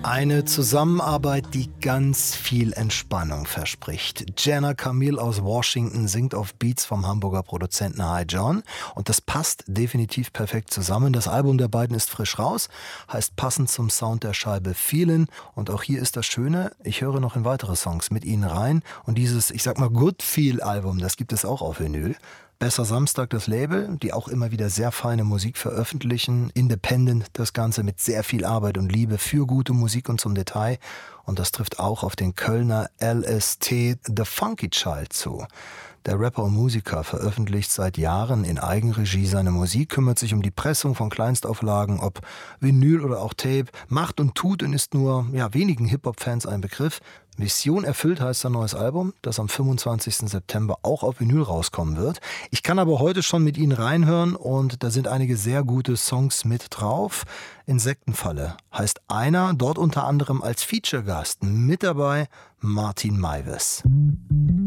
Eine Zusammenarbeit, die ganz viel Entspannung verspricht. Jenna Camille aus Washington singt auf Beats vom Hamburger Produzenten Hi John und das passt definitiv perfekt zusammen. Das Album der beiden ist frisch raus, heißt passend zum Sound der Scheibe Feelin' und auch hier ist das Schöne, ich höre noch in weitere Songs mit ihnen rein und dieses, ich sag mal, Good Feel Album, das gibt es auch auf Vinyl. Besser Samstag, das Label, die auch immer wieder sehr feine Musik veröffentlichen. Independent das Ganze mit sehr viel Arbeit und Liebe für gute Musik und zum Detail. Und das trifft auch auf den Kölner LST The Funky Child zu. Der Rapper und Musiker veröffentlicht seit Jahren in Eigenregie seine Musik, kümmert sich um die Pressung von Kleinstauflagen, ob Vinyl oder auch Tape, macht und tut und ist nur wenigen Hip-Hop-Fans ein Begriff. Mission erfüllt heißt sein neues Album, das am 25. September auch auf Vinyl rauskommen wird. Ich kann aber heute schon mit Ihnen reinhören und da sind einige sehr gute Songs mit drauf. Insektenfalle heißt einer, dort unter anderem als Feature-Gast mit dabei Martin Meiwes.